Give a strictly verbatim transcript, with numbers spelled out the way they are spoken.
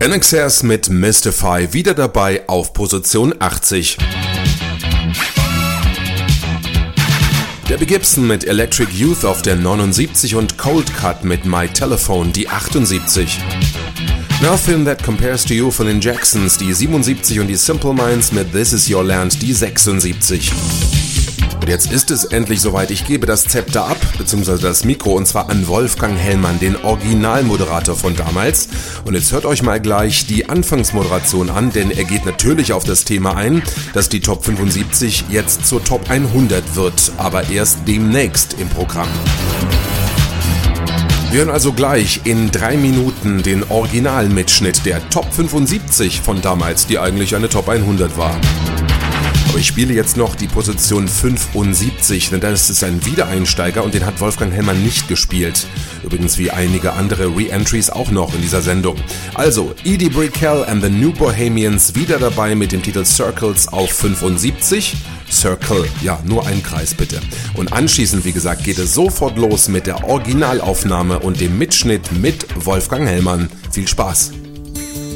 I N X S mit Mystify wieder dabei auf Position achtzig. Debbie Gibson mit Electric Youth auf der neunundsiebzig und Cold Cut mit My Telephone die achtundsiebzig. Nothing That Compares to You von den Jacksons die siebenundsiebzig und die Simple Minds mit This Is Your Land die sechsundsiebzig. Und jetzt ist es endlich soweit, ich gebe das Zepter ab, beziehungsweise das Mikro, und zwar an Wolfgang Hellmann, den Originalmoderator von damals. Und jetzt hört euch mal gleich die Anfangsmoderation an, denn er geht natürlich auf das Thema ein, dass die Top fünfundsiebzig jetzt zur Top hundert wird, aber erst demnächst im Programm. Wir hören also gleich in drei Minuten den Originalmitschnitt der Top fünfundsiebzig von damals, die eigentlich eine Top hundert war. Aber ich spiele jetzt noch die Position fünfundsiebzig, denn das ist ein Wiedereinsteiger und den hat Wolfgang Hellmann nicht gespielt. Übrigens wie einige andere Re-Entries auch noch in dieser Sendung. Also, Edie Brickell and the New Bohemians wieder dabei mit dem Titel Circles auf fünfundsiebzig. Circle, ja, nur ein Kreis bitte. Und anschließend, wie gesagt, geht es sofort los mit der Originalaufnahme und dem Mitschnitt mit Wolfgang Hellmann. Viel Spaß!